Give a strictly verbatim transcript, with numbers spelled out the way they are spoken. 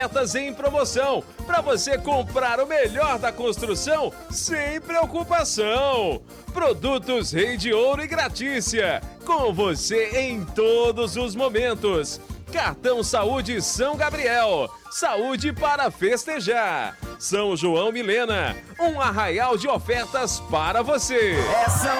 Ofertas em promoção, para você comprar o melhor da construção sem preocupação. Produtos Rei de Ouro e Gratícia, com você em todos os momentos. Cartão Saúde São Gabriel, saúde para festejar. São João Milena, um arraial de ofertas para você. É São